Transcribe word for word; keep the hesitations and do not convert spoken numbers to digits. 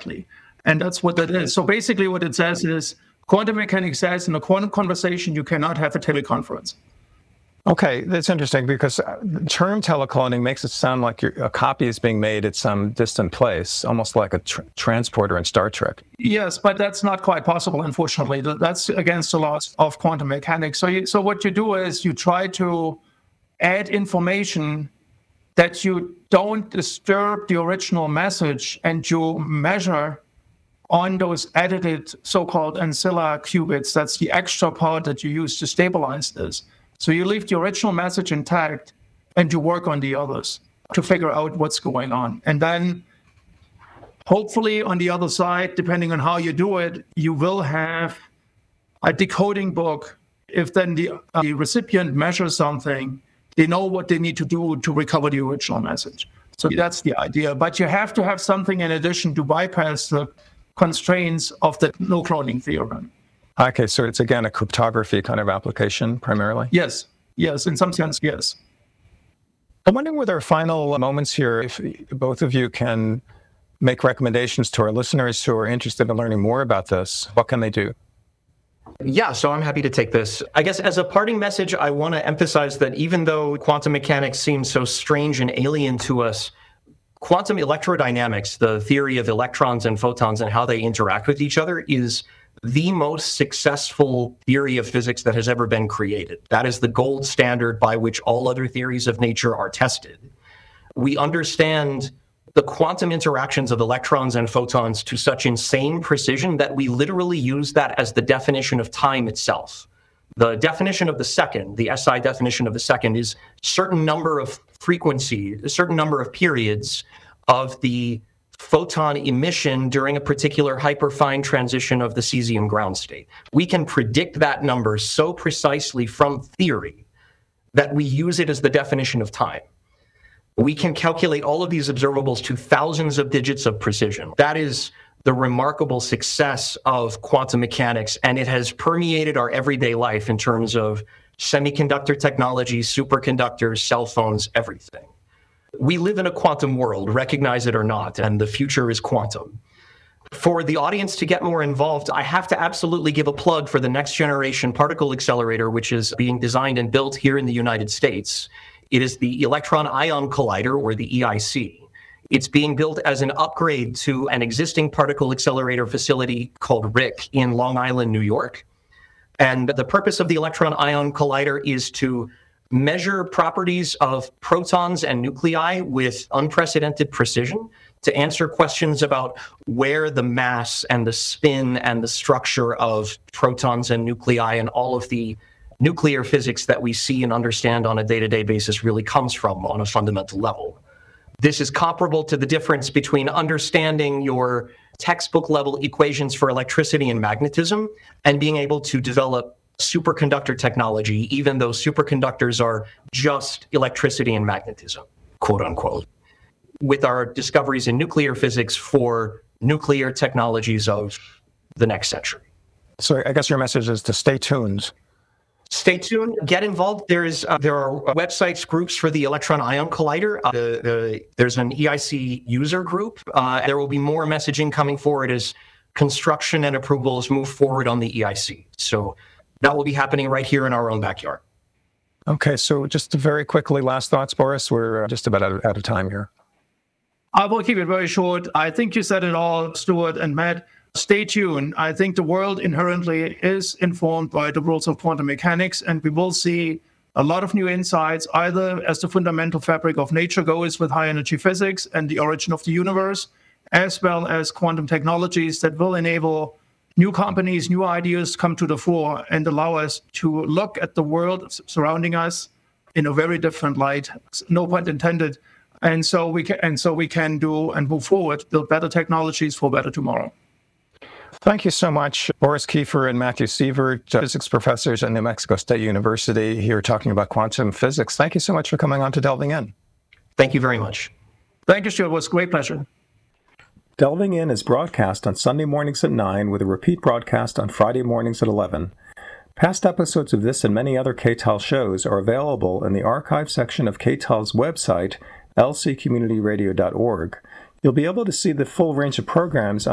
directly. And that's what that is. So basically what it says is quantum mechanics says in a quantum conversation, you cannot have a teleconference. Okay, that's interesting because the term telecloning makes it sound like you're, a copy is being made at some distant place, almost like a tr- transporter in Star Trek. Yes, but that's not quite possible, unfortunately. That's against the laws of quantum mechanics. So, you, so what you do is you try to add information that you don't disturb the original message, and you measure on those edited so-called ancilla qubits. That's the extra part that you use to stabilize this. So you leave the original message intact and you work on the others to figure out what's going on. And then hopefully on the other side, depending on how you do it, you will have a decoding book. If then the, uh, the recipient measures something, they know what they need to do to recover the original message. So that's the idea. But you have to have something in addition to bypass the constraints of the no cloning theorem. Okay, so it's again a cryptography kind of application primarily? Yes, yes, in some sense, yes. I'm wondering with our final moments here, if both of you can make recommendations to our listeners who are interested in learning more about this, what can they do? Yeah, so I'm happy to take this. I guess as a parting message, I want to emphasize that even though quantum mechanics seems so strange and alien to us, quantum electrodynamics, the theory of electrons and photons and how they interact with each other, is the most successful theory of physics that has ever been created. That is the gold standard by which all other theories of nature are tested. We understand the quantum interactions of electrons and photons to such insane precision that we literally use that as the definition of time itself. The definition of the second, the S I definition of the second, is a certain number of frequency, a certain number of periods of the photon emission during a particular hyperfine transition of the cesium ground state. We can predict that number so precisely from theory that we use it as the definition of time. We can calculate all of these observables to thousands of digits of precision. That is the remarkable success of quantum mechanics, and it has permeated our everyday life in terms of semiconductor technology, superconductors, cell phones, everything. We live in a quantum world, recognize it or not, and the future is quantum. For the audience to get more involved, I have to absolutely give a plug for the next generation particle accelerator, which is being designed and built here in the United States. It is the Electron Ion Collider, or the E I C. It's being built as an upgrade to an existing particle accelerator facility called R I C in Long Island, New York. And the purpose of the Electron Ion Collider is to measure properties of protons and nuclei with unprecedented precision, to answer questions about where the mass and the spin and the structure of protons and nuclei and all of the nuclear physics that we see and understand on a day-to-day basis really comes from on a fundamental level. This is comparable to the difference between understanding your textbook level equations for electricity and magnetism and being able to develop superconductor technology, even though superconductors are just electricity and magnetism, quote unquote, with our discoveries in nuclear physics for nuclear technologies of the next century. So I guess your message is to stay tuned. Stay tuned. Get involved. There is uh, there are websites, groups for the Electron Ion Collider. Uh, the, the, there's an E I C user group. Uh, there will be more messaging coming forward as construction and approvals move forward on the E I C. So that will be happening right here in our own backyard. Okay, so just very quickly, last thoughts, Boris. We're just about out of, out of time here. I will keep it very short. I think you said it all, Stuart and Matt. Stay tuned. I think the world inherently is informed by the rules of quantum mechanics, and we will see a lot of new insights, either as the fundamental fabric of nature goes with high-energy physics and the origin of the universe, as well as quantum technologies that will enable new companies, new ideas come to the fore and allow us to look at the world surrounding us in a very different light, no pun intended. And so we can, and so we can do and move forward, build better technologies for better tomorrow. Thank you so much, Boris Kiefer and Matthew Sievert, physics professors at New Mexico State University, here talking about quantum physics. Thank you so much for coming on to Delving In. Thank you very much. Thank you, Stuart. It was a great pleasure. Delving In is broadcast on Sunday mornings at nine with a repeat broadcast on Friday mornings at eleven. Past episodes of this and many other K T E L shows are available in the archive section of K T E L's website, l c community radio dot org. You'll be able to see the full range of programs